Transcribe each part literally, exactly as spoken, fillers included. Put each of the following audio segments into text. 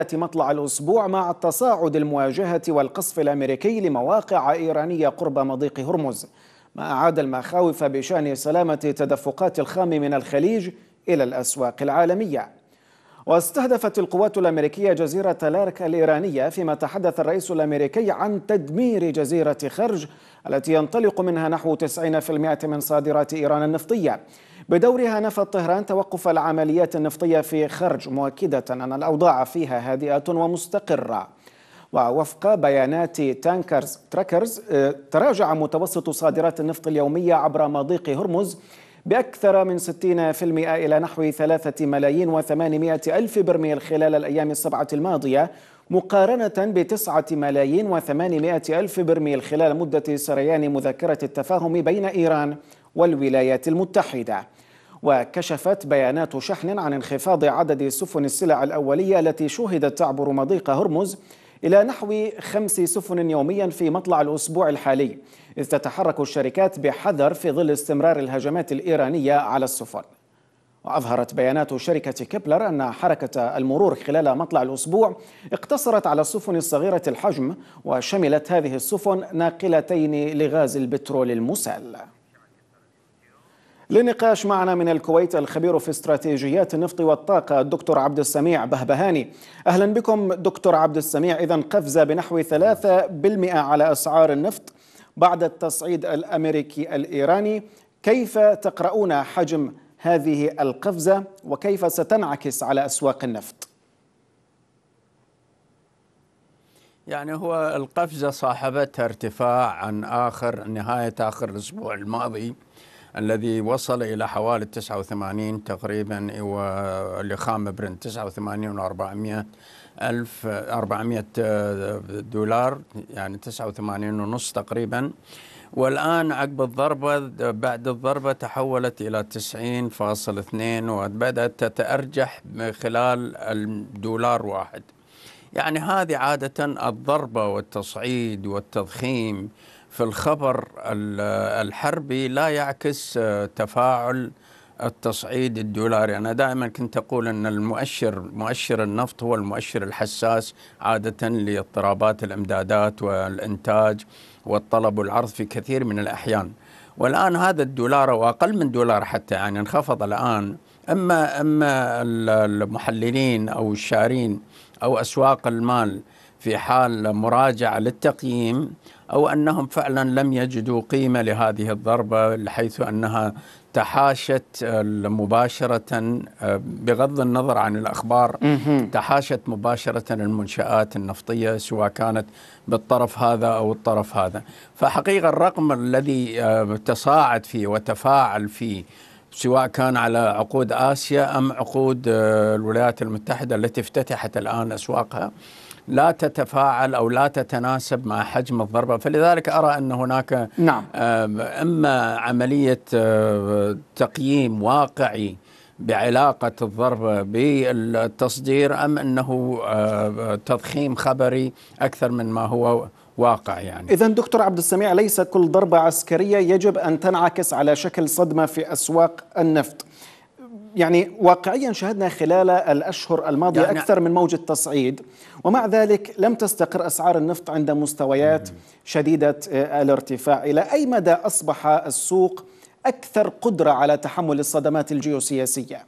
مطلع الأسبوع مع تصاعد المواجهة والقصف الأمريكي لمواقع إيرانية قرب مضيق هرمز، ما أعاد المخاوف بشأن سلامة تدفقات الخام من الخليج إلى الأسواق العالمية. واستهدفت القوات الأمريكية جزيرة لارك الإيرانية، فيما تحدث الرئيس الأمريكي عن تدمير جزيرة خرج التي ينطلق منها نحو تسعين بالمئة من صادرات إيران النفطية. بدورها نفت طهران توقف العمليات النفطية في خرج، مؤكدة أن الأوضاع فيها هادئة ومستقرة. ووفق بيانات تانكرز تراكرز تراجع متوسط صادرات النفط اليومية عبر مضيق هرمز بأكثر من ستين بالمئة إلى نحو ثلاثة ملايين وثمانمئة ألف برميل خلال الأيام السبعة الماضية، مقارنة بتسعة ملايين وثمانمئة ألف برميل خلال مدة سريان مذكرة التفاهم بين إيران والولايات المتحدة. وكشفت بيانات شحن عن انخفاض عدد سفن السلع الأولية التي شوهدت تعبر مضيق هرمز إلى نحو خمس سفن يوميا في مطلع الأسبوع الحالي، إذ تتحرك الشركات بحذر في ظل استمرار الهجمات الإيرانية على السفن. وأظهرت بيانات شركة كيبلر أن حركة المرور خلال مطلع الأسبوع اقتصرت على السفن الصغيرة الحجم، وشملت هذه السفن ناقلتين لغاز البترول المسال. للنقاش معنا من الكويت الخبير في استراتيجيات النفط والطاقة الدكتور عبد السميع بهبهاني. أهلا بكم دكتور عبد السميع. إذن قفزة بنحو ثلاثة بالمئة على أسعار النفط بعد التصعيد الأمريكي الإيراني، كيف تقرؤون حجم هذه القفزة وكيف ستنعكس على أسواق النفط؟ يعني هو القفزة صاحبتها ارتفاع عن آخر نهاية آخر الأسبوع الماضي الذي وصل إلى حوالي تسعة وثمانين تقريبا، ولخام برنت تسعة وثمانين وأربعمئة ألف أربعمئة دولار، يعني تسعة وثمانين ونص تقريبا. والآن عقب الضربة بعد الضربة تحولت إلى تسعين فاصل اثنين وبدأت تتأرجح خلال الدولار واحد. يعني هذه عادة الضربة والتصعيد والتضخيم في الخبر الحربي لا يعكس تفاعل التصعيد الدولاري. أنا دائما كنت أقول أن المؤشر مؤشر النفط هو المؤشر الحساس عادة لاضطرابات الإمدادات والإنتاج والطلب والعرض في كثير من الأحيان. والآن هذا الدولار وأقل من دولار حتى يعني انخفض الآن. أما أما المحللين أو الشارين أو أسواق المال في حال مراجعة للتقييم، أو أنهم فعلا لم يجدوا قيمة لهذه الضربة، حيث أنها تحاشت مباشرة بغض النظر عن الأخبار تحاشت مباشرة المنشآت النفطية سواء كانت بالطرف هذا أو الطرف هذا. فحقيقة الرقم الذي تصاعد فيه وتفاعل فيه سواء كان على عقود آسيا أم عقود الولايات المتحدة التي افتتحت الآن أسواقها لا تتفاعل أو لا تتناسب مع حجم الضربة. فلذلك أرى أن هناك نعم. إما عملية تقييم واقعي بعلاقة الضربة بالتصدير، أم أنه تضخيم خبري أكثر من ما هو واقع. يعني إذن دكتور عبد السميع، ليس كل ضربة عسكرية يجب أن تنعكس على شكل صدمة في أسواق النفط. يعني واقعيا شهدنا خلال الأشهر الماضية يعني أكثر من موجة تصعيد، ومع ذلك لم تستقر أسعار النفط عند مستويات شديدة الارتفاع. إلى أي مدى أصبح السوق أكثر قدرة على تحمل الصدمات الجيوسياسية؟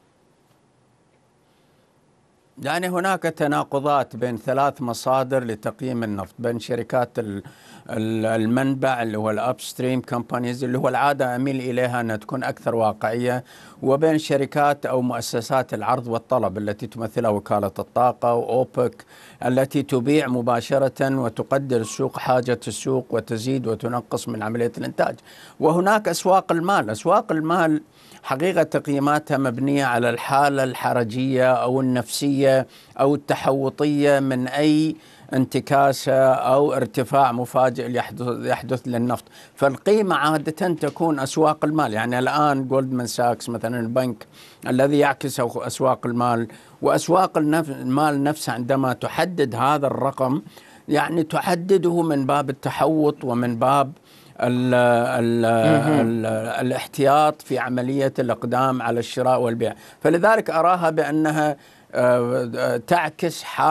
يعني هناك تناقضات بين ثلاث مصادر لتقييم النفط، بين شركات المنبع اللي هو الابستريم كومبانيز اللي هو العادة أميل إليها أن تكون أكثر واقعية، وبين شركات أو مؤسسات العرض والطلب التي تمثلها وكالة الطاقة وأوبك التي تبيع مباشرة وتقدر السوق حاجة السوق وتزيد وتنقص من عملية الإنتاج. وهناك أسواق المال. أسواق المال حقيقة تقييماتها مبنية على الحالة الحرجية أو النفسية أو التحوطية من أي انتكاسة أو ارتفاع مفاجئ يحدث للنفط. فالقيمة عادة تكون أسواق المال. يعني الآن جولدمان ساكس مثلا البنك الذي يعكس أسواق المال، وأسواق المال نفسها عندما تحدد هذا الرقم يعني تحدده من باب التحوط ومن باب ال ال ال الاحتياط في عملية الإقدام على الشراء والبيع. فلذلك أراها بأنها تعكس حال